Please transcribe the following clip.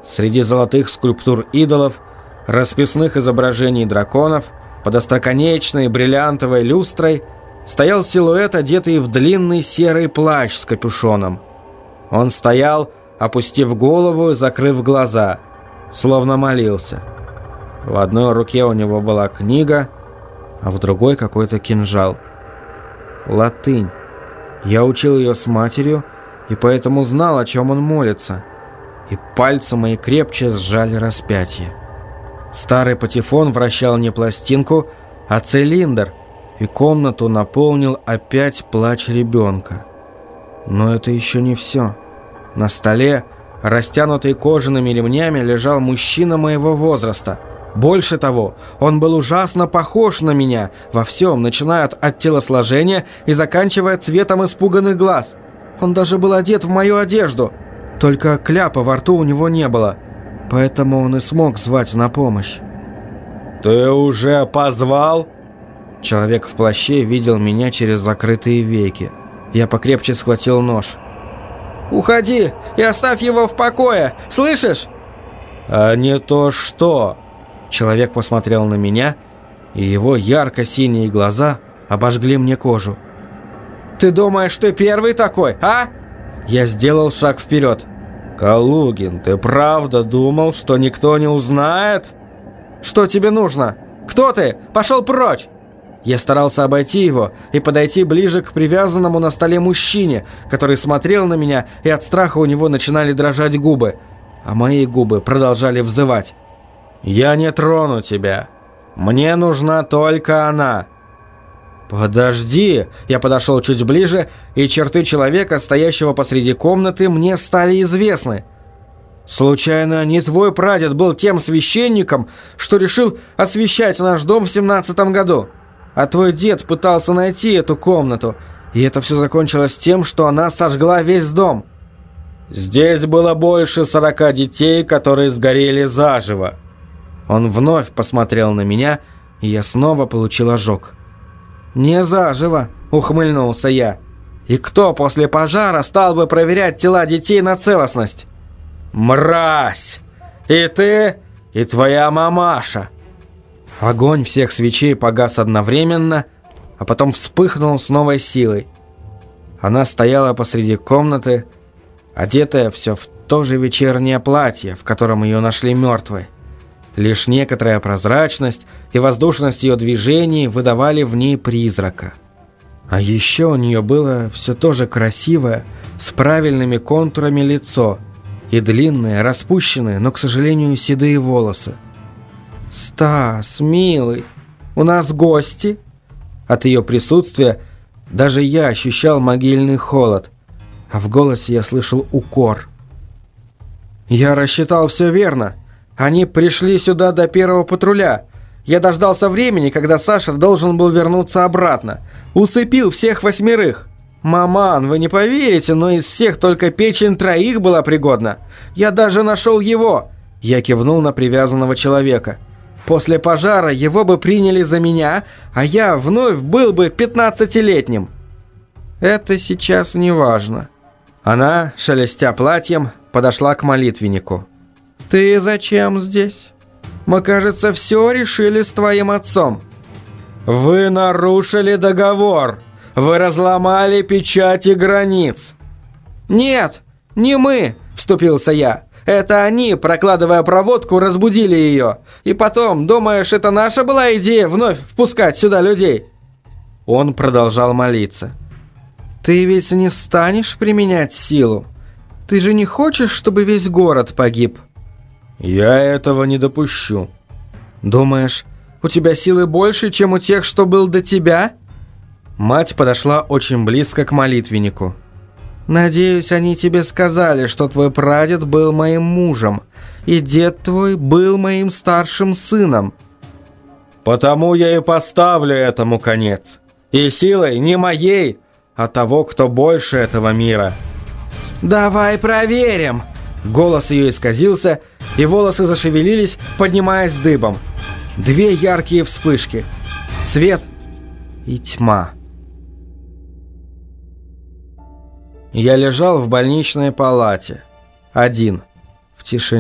Среди золотых скульптур идолов, расписных изображений драконов, под остроконечной бриллиантовой люстрой стоял силуэт, одетый в длинный серый плащ с капюшоном. Он стоял, опустив голову и закрыв глаза, словно молился. В одной руке у него была книга, а в другой какой-то кинжал. Латынь. Я учил ее с матерью, и поэтому знал, о чем он молится. И пальцы мои крепче сжали распятие. Старый патефон вращал не пластинку, а цилиндр, и комнату наполнил опять плач ребенка. Но это еще не все. На столе, растянутый кожаными ремнями, лежал мужчина моего возраста. Больше того, он был ужасно похож на меня во всем, начиная от телосложения и заканчивая цветом испуганных глаз. Он даже был одет в мою одежду, только кляпа во рту у него не было, поэтому он и смог звать на помощь. «Ты уже позвал?» Человек в плаще видел меня через закрытые веки. Я покрепче схватил нож. «Уходи и оставь его в покое, слышишь?» «А не то что?» Человек посмотрел на меня, и его ярко-синие глаза обожгли мне кожу. «Ты думаешь, ты первый такой, а?» Я сделал шаг вперед. «Калугин, ты правда думал, что никто не узнает?» «Что тебе нужно? Кто ты? Пошел прочь!» Я старался обойти его и подойти ближе к привязанному на столе мужчине, который смотрел на меня, и от страха у него начинали дрожать губы, а мои губы продолжали взывать. «Я не трону тебя. Мне нужна только она». «Подожди!» Я подошел чуть ближе, и черты человека, стоящего посреди комнаты, мне стали известны. «Случайно не твой прадед был тем священником, что решил освящать наш дом в 17-м году? А твой дед пытался найти эту комнату, и это все закончилось тем, что она сожгла весь дом». «Здесь было больше 40 детей, которые сгорели заживо». Он вновь посмотрел на меня, и я снова получил ожог. «Не заживо», — ухмыльнулся я. «И кто после пожара стал бы проверять тела детей на целостность?» «Мразь! И ты, и твоя мамаша!» Огонь всех свечей погас одновременно, а потом вспыхнул с новой силой. Она стояла посреди комнаты, одетая все в то же вечернее платье, в котором ее нашли мертвой. Лишь некоторая прозрачность и воздушность ее движений выдавали в ней призрака. А еще у нее было все то же красивое, с правильными контурами лицо и длинные, распущенные, но, к сожалению, седые волосы. «Стас, милый, у нас гости?» От ее присутствия даже я ощущал могильный холод, а в голосе я слышал укор. «Я рассчитал все верно. Они пришли сюда до первого патруля. Я дождался времени, когда Саша должен был вернуться обратно. Усыпил всех 8. Маман, вы не поверите, но из всех только печень 3 была пригодна. Я даже нашел его!» Я кивнул на привязанного человека. «После пожара его бы приняли за меня, а я вновь был бы 15-летним». «Это сейчас не важно». Она, шелестя платьем, подошла к молитвеннику. «Ты зачем здесь? Мы, кажется, все решили с твоим отцом». «Вы нарушили договор. Вы разломали печати границ». «Нет, не мы», — вступился я. «Это они, прокладывая проводку, разбудили ее. И потом, думаешь, это наша была идея вновь впускать сюда людей?» Он продолжал молиться. «Ты ведь не станешь применять силу? Ты же не хочешь, чтобы весь город погиб?» «Я этого не допущу». «Думаешь, у тебя силы больше, чем у тех, что был до тебя?» Мать подошла очень близко к молитвеннику. «Надеюсь, они тебе сказали, что твой прадед был моим мужем, и дед твой был моим старшим сыном». «Потому я и поставлю этому конец. И силой не моей, а того, кто больше этого мира». «Давай проверим!» Голос ее исказился, и волосы зашевелились, поднимаясь дыбом. 2 яркие вспышки. Свет и тьма. Я лежал в больничной палате. Один. В тишине.